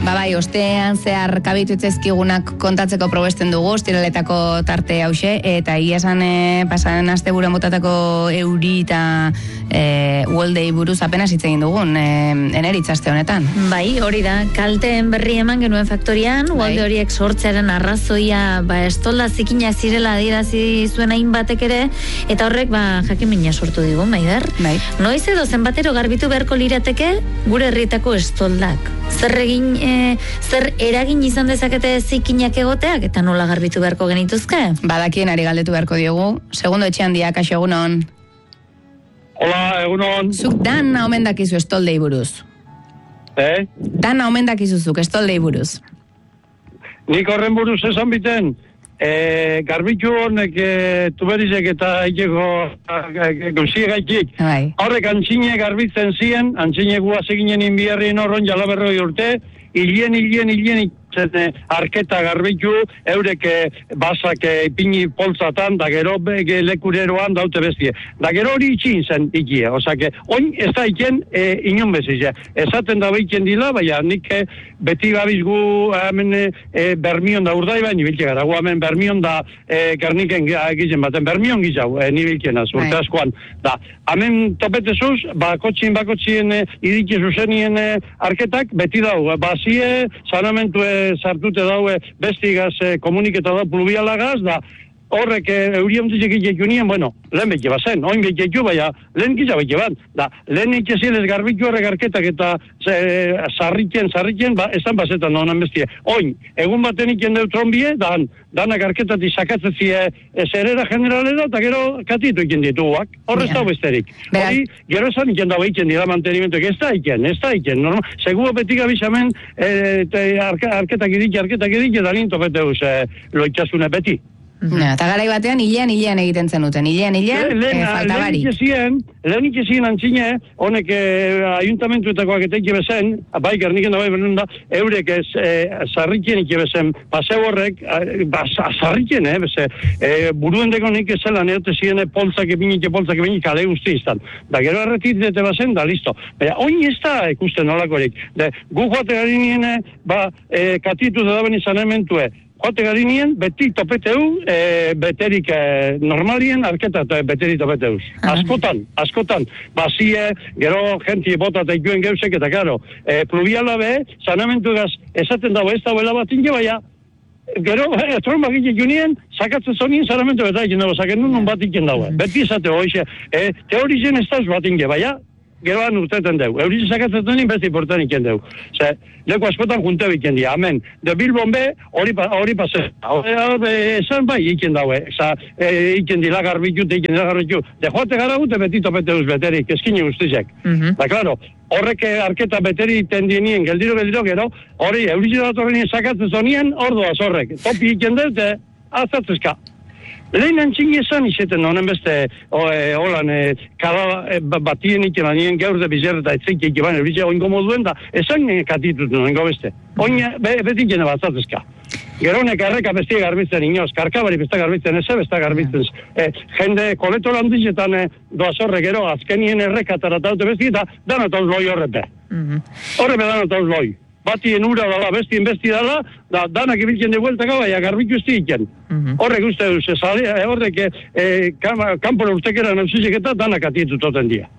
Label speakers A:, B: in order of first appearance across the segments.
A: bai, ostean zehar kabitu itzezkigunak kontatzeko probesten dugu, ostiraletako tarte hause, eta egia esan pasaden asteburu motatako euri eta uoldei buruz apenas hitz egin dugun, eneritz aste honetan.
B: Bai, hori da, kalteen berri eman genuen faktorian, uolde horiek sortzearen arrazoia, estolda zikinak zirela adirazi zuen hainbatek ere, eta horrek, jakimina sortu digu, Maider.
A: Bai.
B: Noiz edo zenbatero garbitu beharko lirateke gure herrietako estoldak. Zer eragin izan dezakete zikinak egoteak, eta nola garbitu beharko genituzke?
A: Badakien ari galdetu beharko diogu. Segundo etxean dia, kaixo, egunon.
C: Hola, egunon.
A: Zuk dana omen dakizu estoldei buruz. Dana omen dakizuzuk estoldei buruz.
C: Nik horren buruz esan biten, garbitu honek tuberizek eta ikeko gauziegaitik. Horrek antxine garbitzen ziren, antxine guazeginen inbiarrien horron jalaberroi urte, hilien arketa garbitu, eurek basak ipini poltzatan, da gero lekureroan daute bestie. Da gero hori itxin zen ikie, osake, oin ez da iken inon bezize. Esaten da behiken dila, baina nik beti gabizgu hemen bermion da urdai baina nibilke gara, hemen bermion da garniken gizen baten, bermion gizau nibilken az, urte askoan. Da, hemen topetezuz, bakotzien idiki zuzenien arketak, beti dau, bazie, sanamentu sartute daue bestigaz komuniketa da pluvialagaz, da horrek euriamtizek ikekionien, bueno, lehen beke bazen, oin bekekio, baina lehen giza beke ban, da lehen ikesielez garbitu horrek arketak eta sarriken, esan bazetan da honan bestie. Oin, egun baten iken deu trombie, danak arketatik sakatzetzie zerera generalera, eta gero katitu iken dituguak, horrez da besterik. Hori, gero esan iken dago iken dira mantenimentuak, ez da iken, normal, seguo betik abizamen arketak edik, eta ninto beteuz loitxasune beti.
A: Eta garai batean hilean egiten zenuten, hilean, falta barik.
C: Lehen ikesien antzine, honek ayuntamentuetakoak eta ikebesen, bai garniken da bai benen da, eurek sarrikien ikebesen, paseu horrek, sarrikien, buruendeko nik ezela neote ziren poltzak epinik kale guzti izan. Da gero erretitete bazen, da listo. Baina, oin ez da ikusten nolakorik. Gu joate gari nien, katitu da ben izan ementue, joate gari nien, beti topeteu, beterik normalien, arketa beteri topeteuz. Askotan. Bazie, gero jentie bota eta ikuen geusek, eta karo, pluviala be, sanamentu gaz, esaten dago ez dauela bat inge, baina, gero, tromba gile junien, sakatzen zonien sanamentu eta iken dago, zaken nun bat iken dago. Beti esate hoxe, teorizen ez dauz bat inge, baina, geroan urteten deu. Euriz sakatzen duen beste importan iken deu. Leko askotan junteu iken dia, amen. De Bilbon be, hori pase. Esan bai iken daue. Iken dila garbitu, De joate gara gute beti topeteuz beterik, eskini guztizek. Da, klaro, horrek arketa beteri tendienien, geldiro gero, hori euriz datorren sakatzen zonien, ordoaz horrek. Topi iken deute, azatzezka. Lehen antzin esan izeten honen beste holan batien iken anien gaur de bizerre eta etzik ikiban erbizia oingo moduen da esan katituten oingo beste. Oin beti ikene batzatezka. Gero honek erreka bestia garbitzen inoz, karkabari besta garbitzen, besta garbitzen. Jende koleto landizetan doazorre gero azkenien erreka tarataute besti eta danatauz loi horrepe. Horrepe danatauz loi. Batien ura dala, bestien besti dala, danak ibiltzen de vueltaka, baina garbitu esti iken. Horrek uste duz, horrek kanpora urtekera nauzizek eta danak atietu toten dia.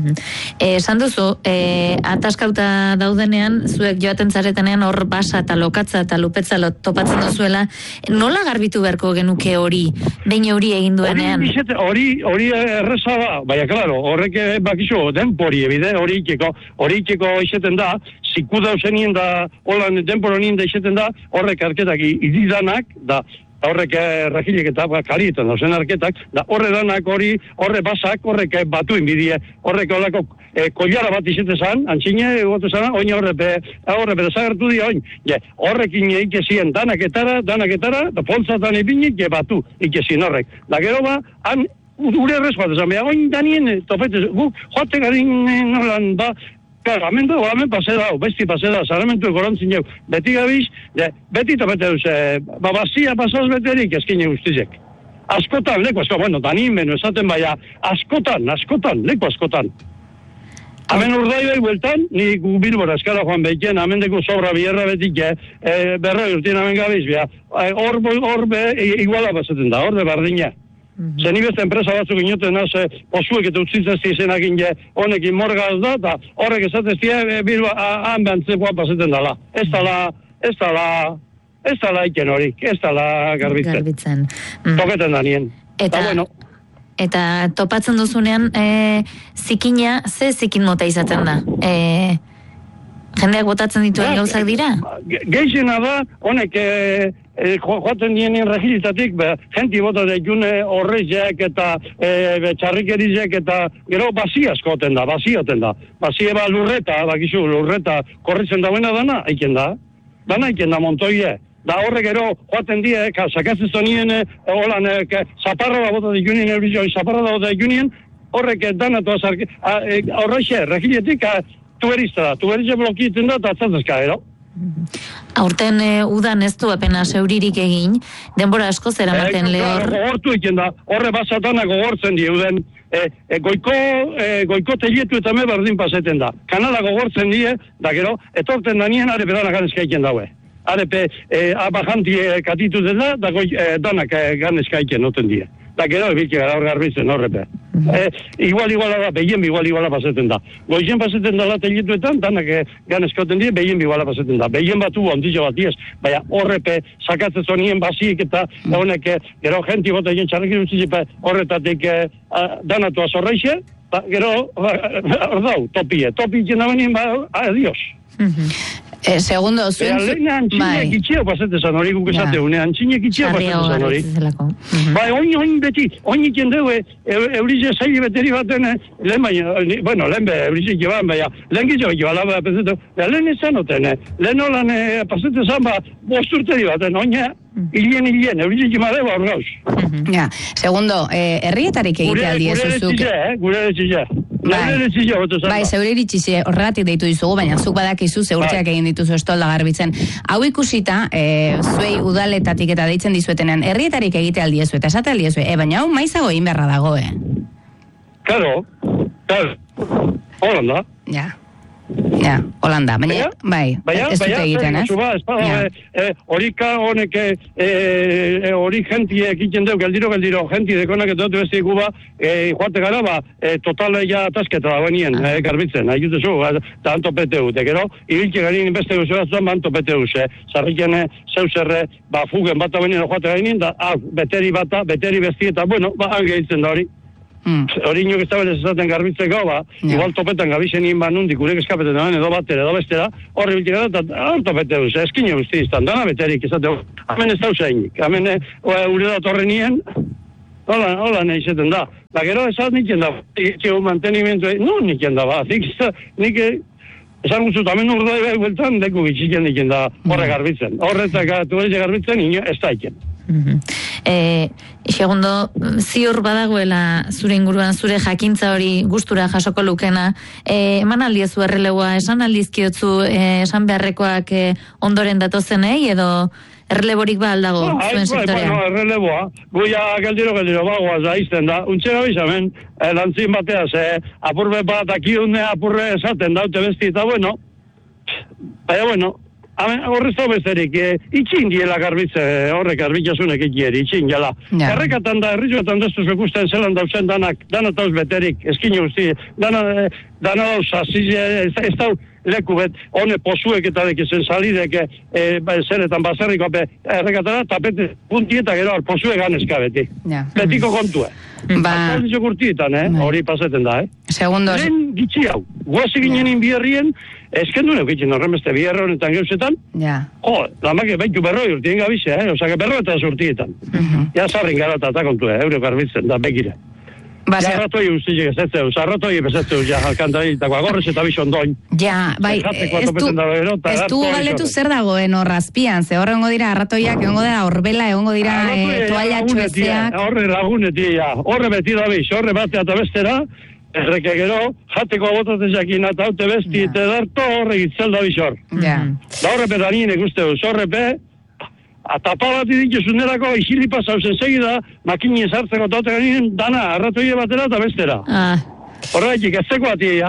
B: Esan duzu, ataskauta daudenean, zuek joaten zaretenean hor basa eta lokatza eta lupetza topatzen duzuela, nola garbitu beharko genuke hori, behin hori egin duenean?
C: Hori erreza da, baina, klaro, horrek bakizu, denpori, hori ikeko izeten da, ziku dauzenien da, holan denporonien da izeten da, horrek arketak ididanak, da, horrek regilek eta karietan dauzen arketak, da horre danak horre basak, horrek batu inbidie, horrek olako kollara bat izetezan, antxine egotezan, oin horre desagertu di oin. Horrekin ikesien danak etara, da poltzatan ebinik batu ikesien horrek. Da gero ba, han ure errez batezan, beha oin danien topetez, guk joate garin nolan ba, claro, hemen pase da, besti pase da, zaramentu egorantzin jau, beti gabiz, beti topeteuz, bazia pasaz beterik eskine guztizek. Askotan, leko askotan, bueno, danin beno esaten baina, askotan, leko askotan. Hemen urdaibai bueltan, ni Bilbora eskara joan behiten, amendeko sobra bierra betik, berroi urtien hemen gabiz, hor iguala pasaten da, hor de bardina. Zeni beste enpresa batzuk inoten posuek eta utzitzazti izenakin honekin morgaz da, eta horrek esateztia Bilba han behantzekoa pasaten dala. Ez dala iken horik, ez dala garbitzen. Toketen da nien.
B: Eta topatzen duzunean, zikina, ze zikin mota izaten da? Jendeak botatzen dituen gauzak dira?
C: Geixena da, honek joaten dienien regilitatik, jenti bota daikune horreizek eta txarrikerizek eta gero basia askoten da, basioten da. Basia lurreta, bakizu, lurreta korritzen dauena dana, aiken da. Dana aiken da montoie. Da horre gero joaten die, sakatzen zonien, holan, zaparra da bota dikunien, zaparra da bota dikunien, horrek danatu horreixe, regilietik, tuberitza blokietzen da, eta atzatazka, ero?
B: Aurten udan ez du apenas euririk egin, denbora asko zeramaten lehor.
C: Gogortu egin da, horre basatanak gogortzen die, uden, goiko telietu eta me berdin paseten da. Kanala gogortzen die, da gero, etorten da nien, are bedanak ganezkaiken daue. Arepe, abajanti katitu dela, da danak ganezkaiken noten die. Da gero, ebilke gara hor garbitzen horrepe. Iguala da, behien iguala paseten da. Goizen paseten da telietuetan, danak ganezkauten die, behien iguala paseten da. Behien batu ondillo bat diez, baina horrepe sakatzen zonien basik eta honek gero jenti bota egin txarrekin utzizipe horretatik danatu azorreixe, gero, hor dau, topi jena benin, adios.
A: Segundo, zuen...
C: Lehenan txinek itxeo pasetezan hori guk esate, txinek itxeo pasetezan hori. Bai, oin beti, oin iken dugu, eurize zaili beteri baten, lehen be, eurize ikiban, lehen gizio ikibala, lehen izan oten, lehen holan pasetezan, bosturteri baten, oina, hilien, eurize ikibale, hor gauz.
A: Ja, segundo, herrietarik egite aldi ez uzuk.
C: Gure etxize.
A: Bai, zeure iritxize horregatik deitu dizugu, baina zuk badakizu zeurtzeak egin dituzu estolda garbitzen. Hau ikusita, zuei udaletatik eta deitzen dizuetenean, herrietarik egite aldi ezu eta esate aldi ezu, baina hau maizago egin beharra dago,
C: Claro, Holanda.
A: Ja, Holanda, baina, bai, ez dute egiten,
C: Horika honek, hori gentie egiten deu, geldiro, genti dekonak eta dut besti guba, joate gara, totale ja atasketa da benien, garbitzen, aigutezu, eta antopete dute, gero, ibilke garin beste guzu batzuan, antopete dute, zarriken zeuzerre, fugen bata benien joate gainin, da, beteri besti eta, bueno, angeitzen da hori. Hori inok ez da belez esaten garbitzeko, igual topetan gabixen inba nundik, urek eskapeten da, edo batera, edo bestera, horri biltik gara, eta hor topete duz, eskine guzti izan, dana beterik esateko, hemen ez da usainik, hemen ure da torre nien, hola nahi zeten da, da gero esat niken da, txego mantenimentu, niken da, nik esan guztut, hemen urdai bai bueltan, deku gitxiken niken da, horre garbitzen, horretak tuberitze garbitzen, ez da iken.
B: Segundo, ziur badagoela zure inguruan, zure jakintza hori gustura jasoko lukena, eman aldiezu errelegoa, esan aldizkiotzu esan beharrekoak ondoren datozenei, edo erreleborik ba aldago zuen sektorean?
C: Bueno, erreleboa, guia geldiro bagoaz da izten da, untxe gabizamen, lantzin bateaz, apurbe bat akiune apurre esaten daute besti, eta bueno, horrez da besterik, itxin diela garbitze, horrek garbitxasunek ikieri, itxin jala. Errekatan da, herrizuetan doztuz ikusten zelan dauzen danak tauz beterik, eskine guzti, dana dauz, ez dau leku bet, hone posuek eta dekizen salidek, zeretan baserriko, errekatana, tapete puntieta gero, posuek ganezka beti. Betiko kontue. Azaldizo kurtietan, hori paseten da,
A: Segundo.
C: Lehen gitzi hau, guazi ginen inbierrien, eskendu neukitzen horren beste bierra honetan geuzetan, lamak baitu berroi urtien gabize, osake berroi eta urtietan. Ja sarrin gara eta kontue, euro garbitzen, da begire. Ja, ratoi guztiek ezetzeu, zarratoi ezetzeu, ja, alkantari, eta gorrez eta bixon doin.
A: Ja, bai, ez du galdetu zer dagoen horrazpian, ze horrengo dira arratoiak, egongo dira horbela, egongo dira toalla txuezeak.
C: Horre lagunetik, horre beti da biz, horre batea eta bestera, erreke gero, jateko botatzen jakin eta haute besti, eta darto horre gitzel da biz hor. Da horre petanien ikusteu, horrepe, atapa bat idikizunderako isilipa zauzen segida, makini esartzeko tote ganien, dana, arratoie batera eta bestera. Horretik, ez zeko atia.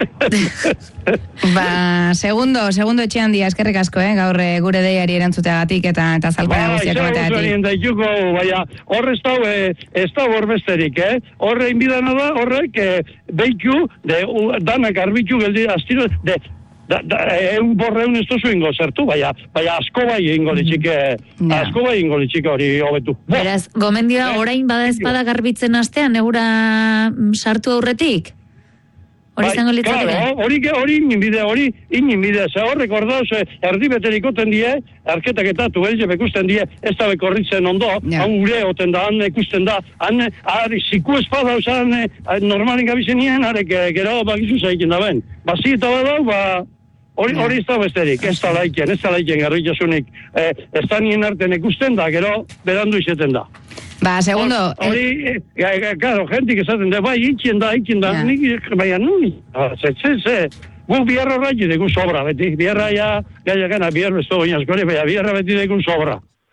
A: Segundo etxe handia, eskerrik asko, gaur gure deiari erantzuteagatik eta zalpana guztiak emateagatik.
C: Baina, horre ez da horbesterik, Horre inbidana da, horrek behitu, danak arbitu geldi, astiro, borreun ez duzu ingo zertu, baina asko bai ingo litxike hori hobetu.
B: Beraz, gomendioa orain bada ezpada garbitzen astean, eura sartu aurretik? Hori izango litzateke?
C: Hori inbide, ze horrek ordauz, erdibeterik oten die, arketak eta tuelze bekusten die, ez da bekorritzen ondo, han gure oten da, han ikusten da, han ziku espada usan, normalin gabizenien, arek gero bakizu zaikin da ben. Basi eta badau, hori ez da besterik, ez da laiken garritasunik, ez da nien arten ikusten da, gero berandu izeten da.
A: Segundo...
C: Hori, claro, jentik esaten da, itxien da, nik, baina nuni, gu biarra horretik dekun sobra, beti, biarra ja, gana, biarra ez da oinazkore, baina biarra beti dekun sobra.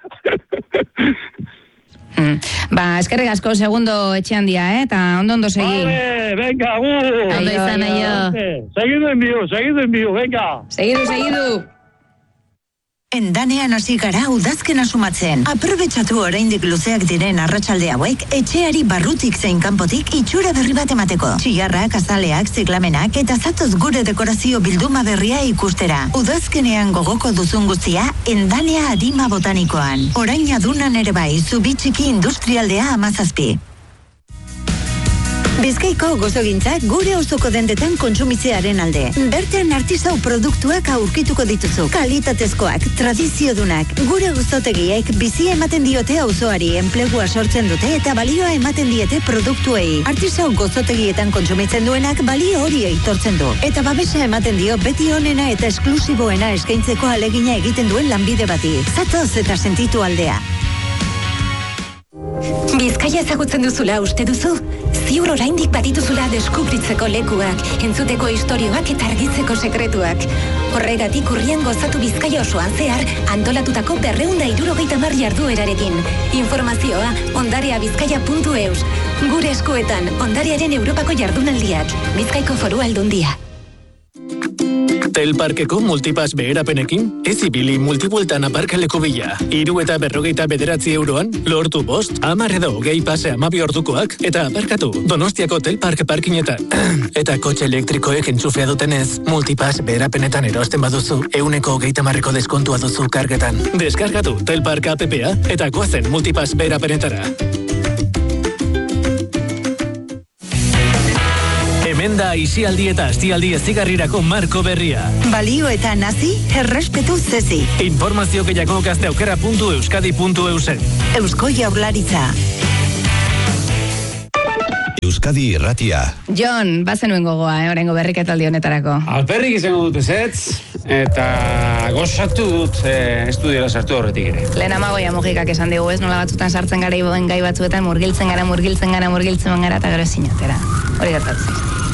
A: Eskerrik asko, segundo etxe handia, eta ondo segi.
C: Vale, venga,
B: Ondo izan,
C: Seguido envío, venga.
A: Segidu.
D: Endanean hasi gara udazkena sumatzen. Aprobetxatu oraindik luzeak diren arratsalde hauek, etxeari barrutik zein kanpotik itxura berri bat emateko. Txigarrak, azaleak, ziklamenak eta zatoz gure dekorazio bilduma berria ikustera. Udazkenean gogoko duzun guztia, Endanea Adima Botanikoan. Orain adunan ere bai, Zubitxiki Industrialdea 17. Bizkaiko gozogintzak gure auzoko dendetan kontsumitzearen alde. Bertan artisau produktuak aurkituko dituzu. Kalitatezkoak, tradiziodunak. Gure gozotegiek bizi ematen diote auzoari, enplegua sortzen dute eta balioa ematen diete produktuei. Artisau gozotegietan kontsumitzen duenak balio hori aitortzen du. Eta babesa ematen dio beti onena eta esklusiboena eskaintzeko alegina egiten duen lanbide bati. Zatoz eta sentitu aldea.
E: Bizkaia ezagutzen duzula uste duzu? Ziur oraindik badituzula deskubritzeko lekuak, entzuteko istorioak eta argitzeko sekretuak. Horregatik urrian gozatu Bizkaia osoan zehar, antolatutako 270 jarduerarekin. Informazioa ondareabizkaia.eus. Gure eskuetan, ondarearen Europako jardunaldiak. Bizkaiko Foru Aldundia.
F: Telparkeko multipass beherapenekin, ez ibili multibueltan aparkaleko bila. 3 eta 59 euroan, lortu 5, 10 edo 20 pase 12 ordukoak, eta aparkatu Donostiako Telpark parkinetan. Eta kotxe elektrikoek entzufea dutenez, multipass beherapenetan erosten baduzu, 130% deskontua duzu kargetan. Deskargatu Telpark app-a eta goazen multipass beherapenetara. Hemen da isialdi eta astialdi ezigarrirako marko berria.
D: Balioetan hasi, errespetu zezi.
F: Informazio gehiago gazteaukera.euskadi.eusen.
D: Eusko Jaurlaritza.
G: Euskadi Irratia.
A: Jon, bazenuen gogoa, orengo berriketaldi honetarako.
H: Alperrik izango dut ezetz, eta gozatu dut estudiora sartu horretik ere.
A: Lehen amagoia mugikak esan digu, ez nola batzutan sartzen gara gai batzuetan, murgiltzen gara, eta gero sinatera. Hori gertatzen.